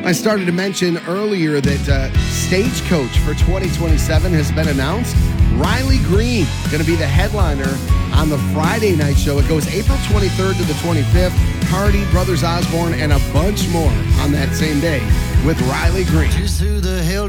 I started to mention earlier that Stagecoach for 2027 has been announced. Riley Green going to be the headliner on the Friday night show. It goes April 23rd to the 25th. Hardy, Brothers Osborne, and a bunch more on that same day with Riley Green.